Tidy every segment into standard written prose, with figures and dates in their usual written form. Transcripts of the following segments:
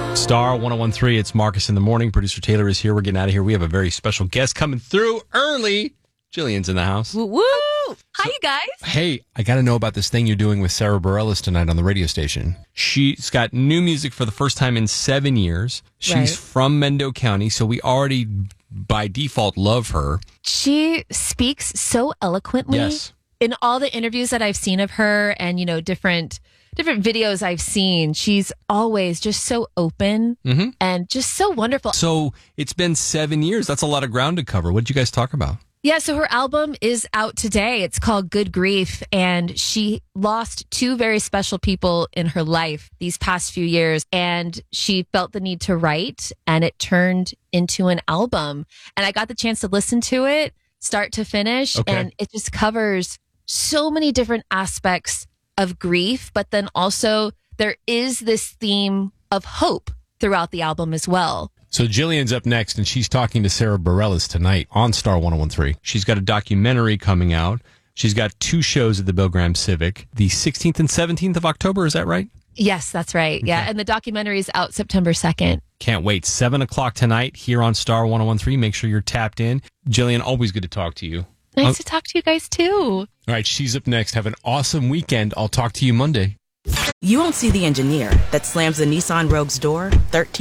Star 1013, it's Marcus in the morning. Producer Taylor is here. We're getting out of here. We have a very special guest coming through early. Jillian's in the house. Woo woo! Hi, you guys. Hey, I got to know about this thing you're doing with Sarah Bareilles tonight on the radio station. She's got new music for the first time in 7 years. She's from Mendo County, so we already, by default, love her. She speaks so eloquently. Yes. In all the interviews that I've seen of her and, you know, different videos I've seen, she's always just so open and just so wonderful. So it's been 7 years. That's a lot of ground to cover. What did you guys talk about? Yeah, so her album is out today. It's called Good Grief, and she lost two very special people in her life these past few years, and she felt the need to write, and it turned into an album. And I got the chance to listen to it start to finish, and it just covers so many different aspects of grief, but then also there is this theme of hope throughout the album as well. So Jillian's up next, and she's talking to Sarah Bareilles tonight on Star 1013. She's got a documentary coming out. She's got two shows at the Bill Graham Civic, the 16th and 17th of October. Is that right? Yes, that's right. Yeah, and the documentary is out September 2nd. Can't wait. 7 o'clock tonight here on Star 1013. Make sure you're tapped in. Jillian, always good to talk to you. Nice to talk to you guys, too. All right, she's up next. Have an awesome weekend. I'll talk to you Monday. You won't see the engineer that slams the Nissan Rogue's door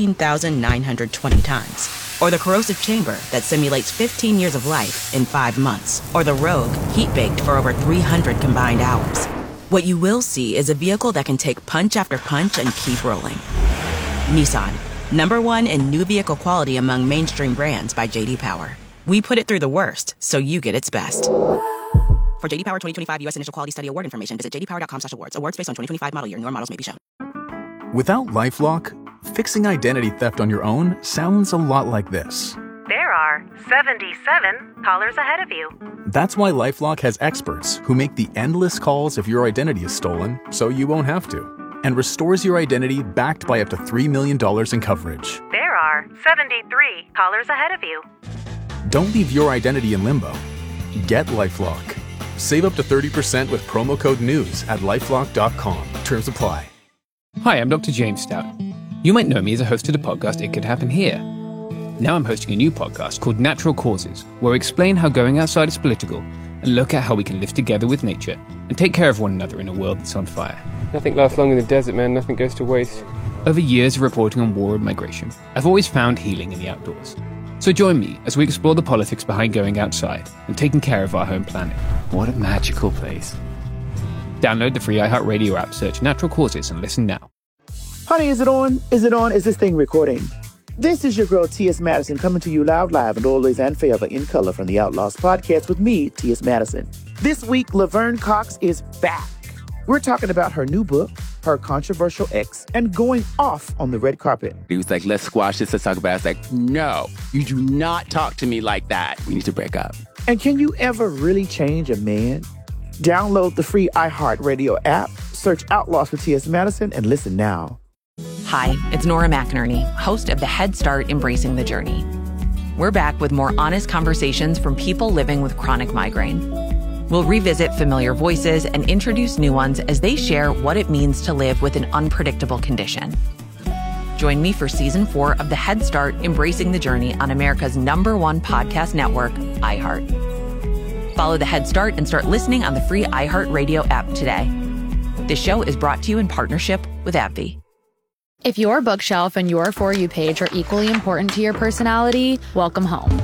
13,920 times. Or the corrosive chamber that simulates 15 years of life in 5 months. Or the Rogue heat-baked for over 300 combined hours. What you will see is a vehicle that can take punch after punch and keep rolling. Nissan, #1 in new vehicle quality among mainstream brands by J.D. Power. We put it through the worst, so you get its best. For J.D. Power 2025 U.S. Initial Quality Study Award information, visit jdpower.com/awards. Awards based on 2025 model year. Newer models may be shown. Without LifeLock, fixing identity theft on your own sounds a lot like this. There are 77 callers ahead of you. That's why LifeLock has experts who make the endless calls if your identity is stolen, so you won't have to. And restores your identity backed by up to $3 million in coverage. There are 73 callers ahead of you. Don't leave your identity in limbo. Get LifeLock. Save up to 30% with promo code NEWS at LifeLock.com. Terms apply. Hi, I'm Dr. James Stout. You might know me as a host of the podcast It Could Happen Here. Now I'm hosting a new podcast called Natural Causes, where I explain how going outside is political and look at how we can live together with nature and take care of one another in a world that's on fire. Nothing lasts long in the desert, man. Nothing goes to waste. Over years of reporting on war and migration, I've always found healing in the outdoors. So join me as we explore the politics behind going outside and taking care of our home planet. What a magical place. Download the free iHeartRadio app, search Natural Causes, and listen now. Honey, is it on? Is it on? Is this thing recording? This is your girl, T.S. Madison, coming to you loud, live, and always and forever in color from the Outlaws podcast with me, T.S. Madison. This week, Laverne Cox is back. We're talking about her new book, her controversial ex, and going off on the red carpet. He was like, let's squash this, let's talk about it. I was like, no, you do not talk to me like that. We need to break up. And can you ever really change a man? Download the free iHeartRadio app, search Outlaws with T.S. Madison, and listen now. Hi, it's Nora McInerney, host of the Head Start Embracing the Journey. We're back with more honest conversations from people living with chronic migraine. We'll revisit familiar voices and introduce new ones as they share what it means to live with an unpredictable condition. Join me for Season 4 of the Head Start Embracing the Journey on America's #1 podcast network, iHeart. Follow the Head Start and start listening on the free iHeartRadio app today. This show is brought to you in partnership with AbbVie. If your bookshelf and your For You page are equally important to your personality, welcome home.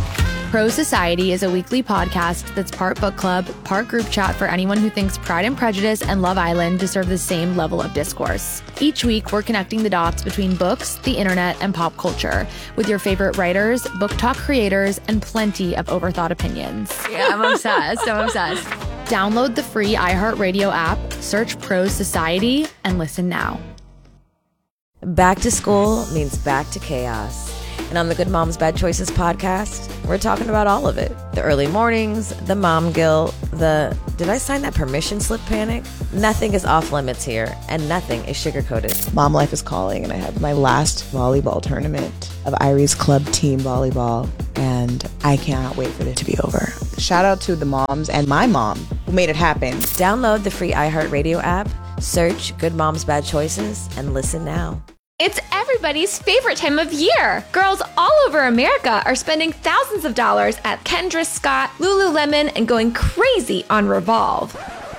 Pro Society is a weekly podcast that's part book club, part group chat for anyone who thinks Pride and Prejudice and Love Island deserve the same level of discourse. Each week, we're connecting the dots between books, the internet, and pop culture with your favorite writers, book talk creators, and plenty of overthought opinions. Yeah, I'm obsessed. Download the free iHeartRadio app, search Pro Society, and listen now. Back to school means back to chaos. And on the Good Moms Bad Choices podcast, we're talking about all of it. The early mornings, the mom guilt, the did I sign that permission slip panic? Nothing is off limits here, and nothing is sugar-coated. Mom life is calling, and I had my last volleyball tournament of Irie's Club Team Volleyball, and I cannot wait for it to be over. Shout out to the moms and my mom who made it happen. Download the free iHeartRadio app, search Good Moms Bad Choices, and listen now. It's everybody's favorite time of year. Girls all over America are spending thousands of dollars at Kendra Scott, Lululemon, and going crazy on Revolve.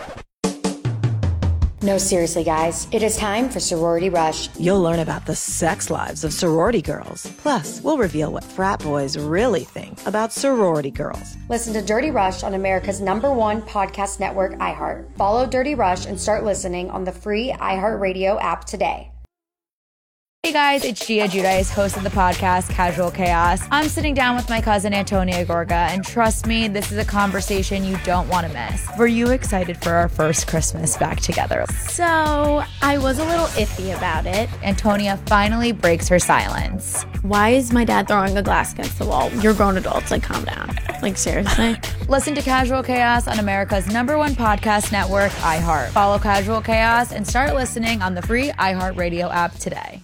No, seriously, guys. It is time for Sorority Rush. You'll learn about the sex lives of sorority girls. Plus, we'll reveal what frat boys really think about sorority girls. Listen to Dirty Rush on America's #1 podcast network, iHeart. Follow Dirty Rush and start listening on the free iHeartRadio app today. Hey guys, it's Gia Giudice, host of the podcast Casual Chaos. I'm sitting down with my cousin Antonia Gorga, and trust me, this is a conversation you don't want to miss. Were you excited for our first Christmas back together? So, I was a little iffy about it. Antonia finally breaks her silence. Why is my dad throwing a glass against the wall? You're grown adults, like calm down. Like seriously? Listen to Casual Chaos on America's #1 podcast network, iHeart. Follow Casual Chaos and start listening on the free iHeartRadio app today.